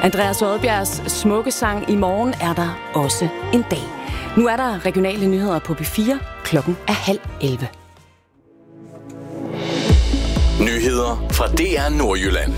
Andreas Odbjergs smukke sang I morgen er der også en dag. Nu er der regionale nyheder på P4. Klokken er 10:30. Nyheder fra DR Nordjylland.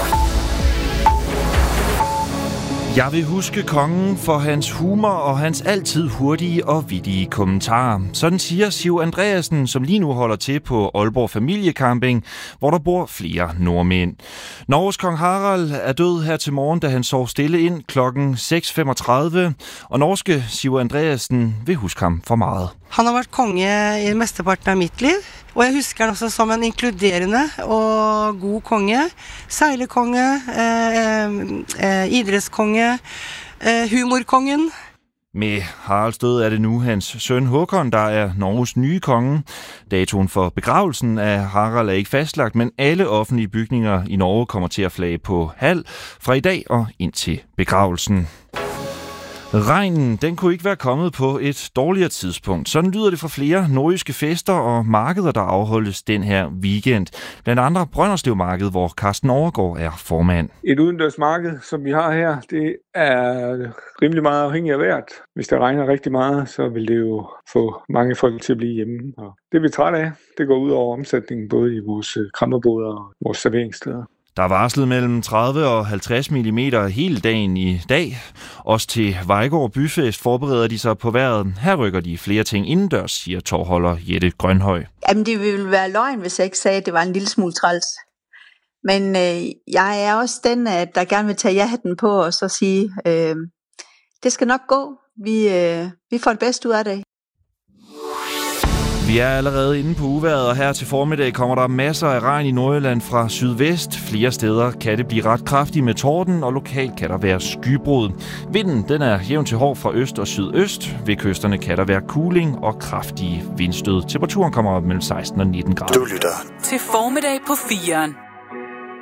Jeg vil huske kongen for hans humor og hans altid hurtige og vittige kommentarer. Sådan siger Siv Andreasen, som lige nu holder til på Aalborg Familiecamping, hvor der bor flere nordmænd. Norges kong Harald er død her til morgen, da han sov stille ind klokken 6:35, og norske Siv Andreasen vil huske ham for meget. Han har vært konge i mesteparten af mit liv, og jeg husker han også som en inkluderende og god konge. Sejlekonge, idrætskonge, humorkongen. Med Haralds død er det nu hans søn Håkon, der er Norges nye konge. Datoen for begravelsen af Harald er ikke fastlagt, men alle offentlige bygninger i Norge kommer til at flage på halv fra i dag og indtil begravelsen. Regnen, den kunne ikke være kommet på et dårligere tidspunkt. Sådan lyder det fra flere nordjyske fester og markeder, der afholdes den her weekend. Blandt andre Brønderslevmarked, hvor Carsten Overgaard er formand. Et udendørsmarked, som vi har her, det er rimelig meget afhængigt af vejret. Hvis det regner rigtig meget, så vil det jo få mange folk til at blive hjemme. Og det er vi trætte af. Det går ud over omsætningen både i vores krammerboder og vores serveringssteder. Der er varslet mellem 30 og 50 mm hele dagen i dag. Også til Vejgaard Byfest forbereder de sig på vejret. Her rykker de flere ting indendørs, siger tovholder Jette Grønhøj. Jamen, det ville være løgn, hvis jeg ikke sagde, at det var en lille smule træls. Men jeg er også den, der gerne vil tage ja-hatten på og så sige, det skal nok gå. Vi får det bedste ud af det. Vi er allerede inde på uvejret, og her til formiddag kommer der masser af regn i Nordjylland fra sydvest. Flere steder kan det blive ret kraftigt med torden, og lokalt kan der være skybrud. Vinden den er jævn til hård fra øst og sydøst. Ved kysterne kan der være kuling og kraftige vindstød. Temperaturen kommer op mellem 16 og 19 grader. Du lytter til formiddag på 4'eren.